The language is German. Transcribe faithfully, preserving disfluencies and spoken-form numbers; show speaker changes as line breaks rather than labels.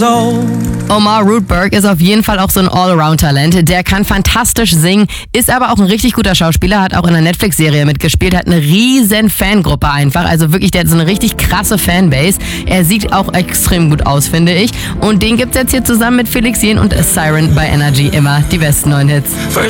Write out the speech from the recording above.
years old.
Omar Rudberg ist auf jeden Fall auch so ein Allround-Talent. Der kann fantastisch singen, ist aber auch ein richtig guter Schauspieler, hat auch in einer Netflix-Serie mitgespielt, hat eine riesen Fangruppe einfach. Also wirklich, der hat so eine richtig krasse Fanbase. Er sieht auch extrem gut aus, finde ich. Und den gibt's jetzt hier zusammen mit Felix Jähn und Siren bei Energy. Immer die besten neuen Hits.
First